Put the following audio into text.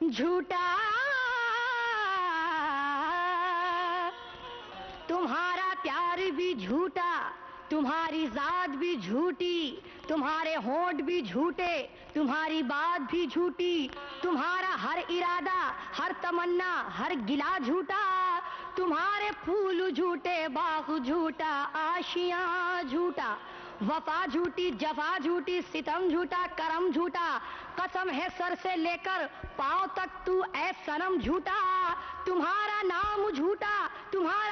झूठा तुम्हारा प्यार भी झूठा, तुम्हारी जात भी झूठी, तुम्हारे होंठ भी झूठे, तुम्हारी बात भी झूठी, तुम्हारा हर इरादा, हर तमन्ना, हर गिला झूठा, तुम्हारे फूल झूठे, बाग झूठा, आशियां झूठा, वफा झूठी, जफा झूठी, सितम झूठा, करम झूठा, कसम है सर से लेकर पांव तक तू ऐ सनम झूठा, तुम्हारा नाम झूठा, तुम्हारा